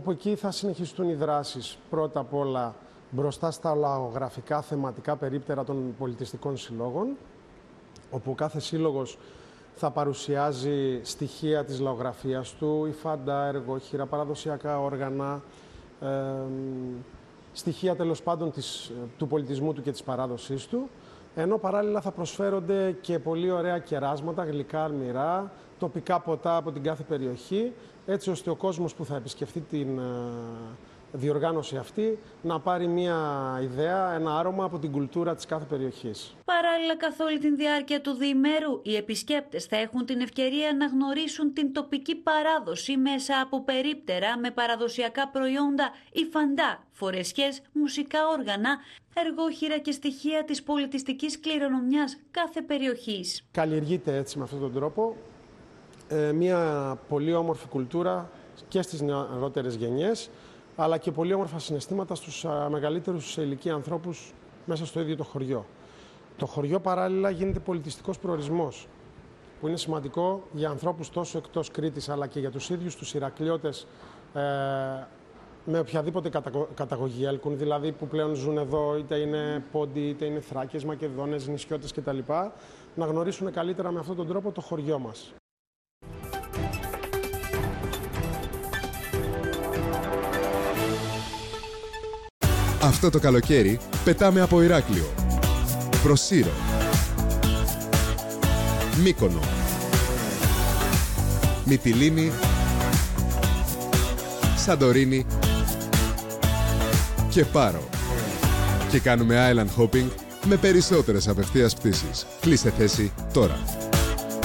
Από εκεί θα συνεχιστούν οι δράσεις, πρώτα απ' όλα μπροστά στα λαογραφικά θεματικά περίπτερα των πολιτιστικών συλλόγων, όπου κάθε σύλλογος θα παρουσιάζει στοιχεία της λαογραφίας του, υφάντα, εργόχειρα, παραδοσιακά όργανα, στοιχεία τέλος πάντων του πολιτισμού του και της παράδοσής του, ενώ παράλληλα θα προσφέρονται και πολύ ωραία κεράσματα, γλυκά αρμυρά, τοπικά ποτά από την κάθε περιοχή, έτσι ώστε ο κόσμος που θα επισκεφτεί την διοργάνωση αυτή να πάρει μια ιδέα, ένα άρωμα από την κουλτούρα της κάθε περιοχής. Παράλληλα, καθ' όλη τη διάρκεια του διημέρου, οι επισκέπτες θα έχουν την ευκαιρία να γνωρίσουν την τοπική παράδοση μέσα από περίπτερα με παραδοσιακά προϊόντα, υφαντά, φορεσιές, μουσικά όργανα, εργόχειρα και στοιχεία της πολιτιστικής κληρονομιάς κάθε περιοχής. Καλλιεργείται έτσι με αυτόν τον τρόπο μια πολύ όμορφη κουλτούρα και στις νεαρότερες γενιές, αλλά και πολύ όμορφα συναισθήματα στους μεγαλύτερους σε ηλικία ανθρώπους μέσα στο ίδιο το χωριό. Το χωριό παράλληλα γίνεται πολιτιστικός προορισμός, που είναι σημαντικό για ανθρώπους τόσο εκτός Κρήτης, αλλά και για τους ίδιους τους Ηρακλειώτες με οποιαδήποτε καταγωγή έλκουν, δηλαδή που πλέον ζουν εδώ, είτε είναι Πόντοι, είτε είναι Θράκες, Μακεδόνες, νησιώτες κτλ., να γνωρίσουν καλύτερα με αυτόν τον τρόπο το χωριό μας. Αυτό το καλοκαίρι πετάμε από Ηράκλειο προς Σύρο, Μύκονο, Μυτιλήνη, Σαντορίνη και Πάρο. Και κάνουμε island hopping με περισσότερες απευθείας πτήσεις. Κλείστε θέση τώρα.